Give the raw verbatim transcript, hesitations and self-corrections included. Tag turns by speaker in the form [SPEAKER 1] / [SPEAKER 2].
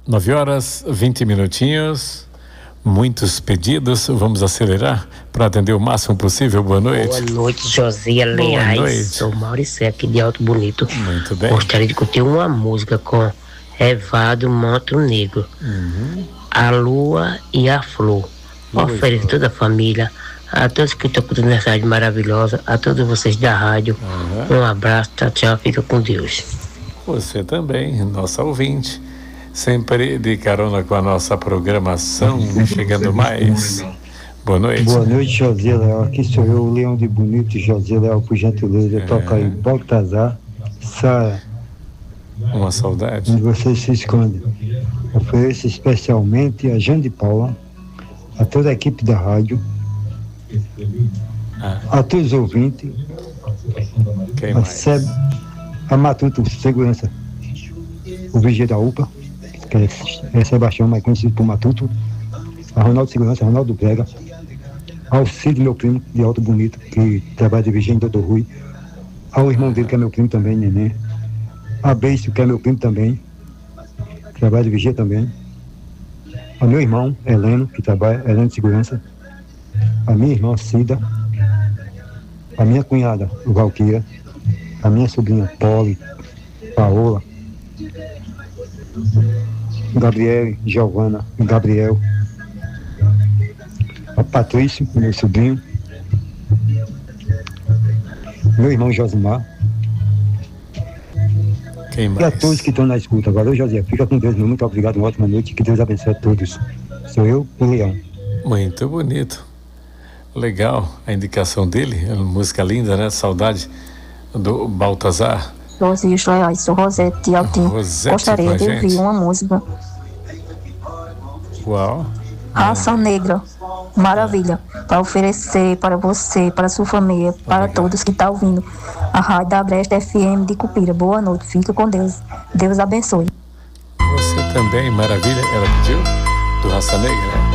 [SPEAKER 1] nove horas, vinte minutinhos. Muitos pedidos. Vamos acelerar para atender o máximo possível. Boa noite.
[SPEAKER 2] Boa noite, José Leais. Boa noite. Sou Maurício aqui de Alto Bonito.
[SPEAKER 1] Muito bem.
[SPEAKER 2] Gostaria de curtir uma música com Evado Monte Negro. Uhum. A Lua e a Flor. Ofereço a toda a família, a todos que estão curtindo essa rádio maravilhosa, a todos vocês da rádio. Uhum. Um abraço, tchau, tchau, fica com Deus.
[SPEAKER 1] Você também, nossa ouvinte. Sempre de carona com a nossa programação, chegando mais. Boa noite.
[SPEAKER 3] Boa noite, José Leal. Aqui sou eu, o Leão de Bonito, José Leal, por gentileza. É. Toca aí, Baltazar, Sara.
[SPEAKER 1] Uma saudade.
[SPEAKER 3] Onde você se esconde. Ofereço especialmente a Jane Paula, a toda a equipe da rádio, ah. a todos os ouvintes,
[SPEAKER 1] Quem
[SPEAKER 3] a
[SPEAKER 1] mais?
[SPEAKER 3] Seb, a Matuto Segurança, o Vigia da U P A, que é, é Sebastião, mais conhecido por Matuto, a Ronaldo Segurança, a Ronaldo Brega, ao Cid, meu primo, de Alto Bonito, que trabalha de vigia em Doutor Rui, ao irmão dele, que é meu primo também, Nenê, a Beijo, que é meu primo também, que trabalha de vigia também, ao meu irmão, Heleno, que trabalha, Heleno de Segurança, a minha irmã, Cida, a minha cunhada, Valquíria, a minha sobrinha, Poli, Paola, Gabriel, Giovana, Gabriel, a Patrício, meu sobrinho, meu irmão Josimar.
[SPEAKER 1] Quem mais?
[SPEAKER 3] E a todos que estão na escuta. Valeu, José. Fica com Deus, meu. Muito obrigado, uma ótima noite. Que Deus abençoe a todos. Sou eu, o Leão.
[SPEAKER 1] Muito bonito. Legal a indicação dele. É uma música linda, né? Saudade do Baltazar.
[SPEAKER 4] Dois dias Leais, sou Rosete de Altinho.
[SPEAKER 1] Rosete,
[SPEAKER 4] gostaria de ouvir uma música.
[SPEAKER 1] Uau.
[SPEAKER 4] Raça Negra, maravilha, para oferecer para você, para a sua família, para Obrigado. Todos que estão ouvindo a Rádio da Bresta F M de Cupira. Boa noite, fica com Deus, Deus abençoe.
[SPEAKER 1] Você também, maravilha, ela pediu do Raça Negra, né?